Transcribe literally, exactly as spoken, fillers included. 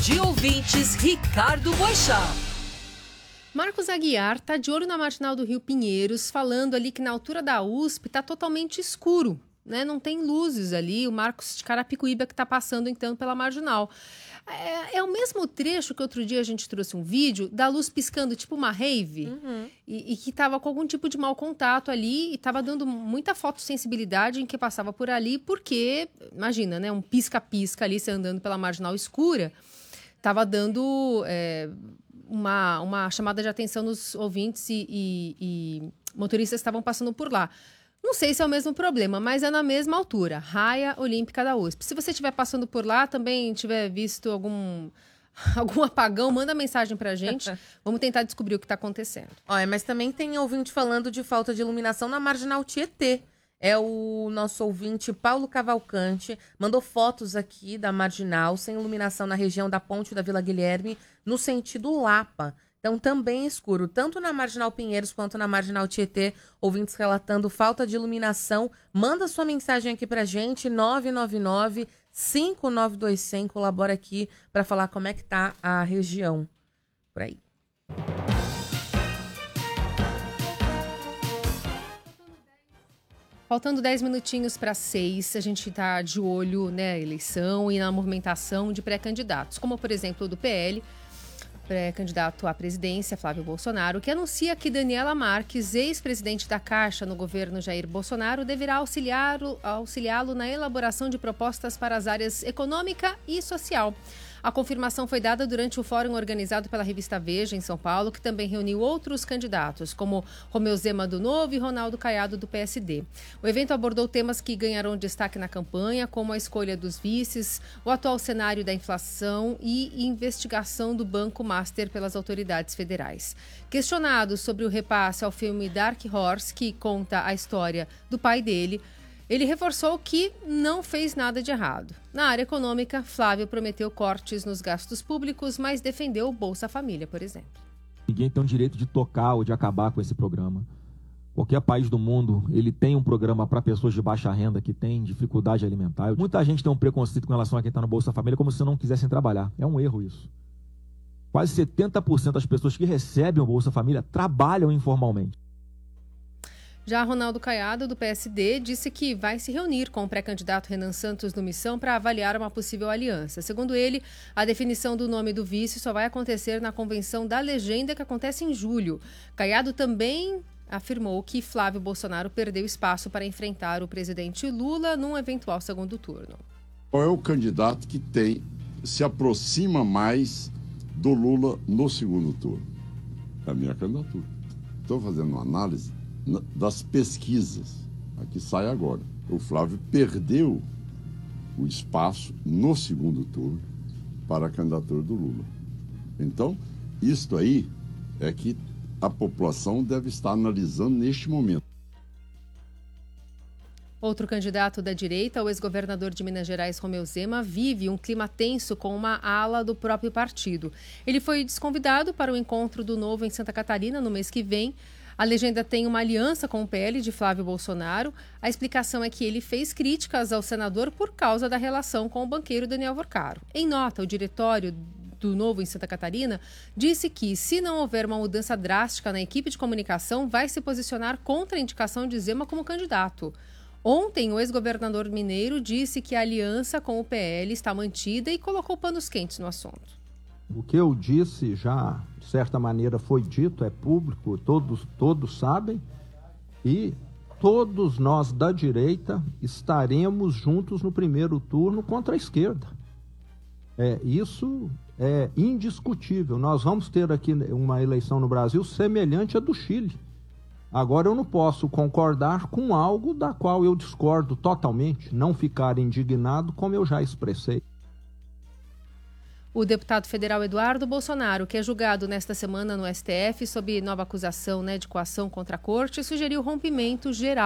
de Ouvintes, Ricardo Boechat. Marcos Aguiar está de olho na marginal do Rio Pinheiros, falando ali que na altura da U S P está totalmente escuro, né? Não tem luzes ali. O Marcos de Carapicuíba que está passando então pela marginal. É, é o mesmo trecho que outro dia a gente trouxe um vídeo da luz piscando, tipo uma rave, uhum. e, e que estava com algum tipo de mau contato ali e estava dando muita fotossensibilidade em quem passava por ali, porque, imagina, né, um pisca-pisca ali, você andando pela marginal escura, estava dando é, uma, uma chamada de atenção nos ouvintes e, e, e motoristas que estavam passando por lá. Não sei se é o mesmo problema, mas é na mesma altura, raia olímpica da U S P. Se você estiver passando por lá, também tiver visto algum, algum apagão, manda mensagem pra gente. Vamos tentar descobrir o que está acontecendo. Olha, mas também tem ouvinte falando de falta de iluminação na Marginal Tietê. É o nosso ouvinte Paulo Cavalcante, mandou fotos aqui da Marginal, sem iluminação na região da Ponte da Vila Guilherme, no sentido Lapa. Então, também escuro, tanto na Marginal Pinheiros quanto na Marginal Tietê, ouvintes relatando falta de iluminação. Manda sua mensagem aqui pra gente, nove nove nove, cinco nove dois zero zero, colabora aqui para falar como é que tá a região por aí. Faltando dez minutinhos para seis, a gente está de olho, né, na eleição e na movimentação de pré-candidatos, como, por exemplo, o do P L, pré-candidato à presidência, Flávio Bolsonaro, que anuncia que Daniela Marques, ex-presidente da Caixa no governo Jair Bolsonaro, deverá auxiliá-lo, auxiliá-lo na elaboração de propostas para as áreas econômica e social. A confirmação foi dada durante o fórum organizado pela revista Veja, em São Paulo, que também reuniu outros candidatos, como Romeu Zema do Novo e Ronaldo Caiado do P S D. O evento abordou temas que ganharão destaque na campanha, como a escolha dos vices, o atual cenário da inflação e investigação do Banco Master pelas autoridades federais. Questionado sobre o repasse ao filme Dark Horse, que conta a história do pai dele, ele reforçou que não fez nada de errado. Na área econômica, Flávio prometeu cortes nos gastos públicos, mas defendeu o Bolsa Família, por exemplo. Ninguém tem o direito de tocar ou de acabar com esse programa. Qualquer país do mundo, ele tem um programa para pessoas de baixa renda que têm dificuldade alimentar. Muita gente tem um preconceito com relação a quem está no Bolsa Família, como se não quisessem trabalhar. É um erro isso. Quase setenta por cento das pessoas que recebem o Bolsa Família trabalham informalmente. Já Ronaldo Caiado, do P S D, disse que vai se reunir com o pré-candidato Renan Santos no Missão para avaliar uma possível aliança. Segundo ele, a definição do nome do vice só vai acontecer na convenção da legenda, que acontece em julho. Caiado também afirmou que Flávio Bolsonaro perdeu espaço para enfrentar o presidente Lula num eventual segundo turno. Qual é o candidato que tem, se aproxima mais do Lula no segundo turno? É a minha candidatura. Estou fazendo uma análise das pesquisas, a que sai agora. O Flávio perdeu o espaço no segundo turno para a candidatura do Lula. Então, isto aí é que a população deve estar analisando neste momento. Outro candidato da direita, o ex-governador de Minas Gerais, Romeu Zema, vive um clima tenso com uma ala do próprio partido. Ele foi desconvidado para o encontro do Novo em Santa Catarina no mês que vem. A legenda tem uma aliança com o P L de Flávio Bolsonaro. A explicação é que ele fez críticas ao senador por causa da relação com o banqueiro Daniel Vorcaro. Em nota, o diretório do Novo em Santa Catarina disse que, se não houver uma mudança drástica na equipe de comunicação, vai se posicionar contra a indicação de Zema como candidato. Ontem, o ex-governador mineiro disse que a aliança com o P L está mantida e colocou panos quentes no assunto. O que eu disse já, de certa maneira, foi dito, é público, todos, todos sabem, e todos nós da direita estaremos juntos no primeiro turno contra a esquerda. É, isso é indiscutível. Nós vamos ter aqui uma eleição no Brasil semelhante à do Chile. Agora, eu não posso concordar com algo da qual eu discordo totalmente, não ficar indignado como eu já expressei. O deputado federal Eduardo Bolsonaro, que é julgado nesta semana no S T F sob nova acusação, né, de coação contra a corte, sugeriu rompimento geral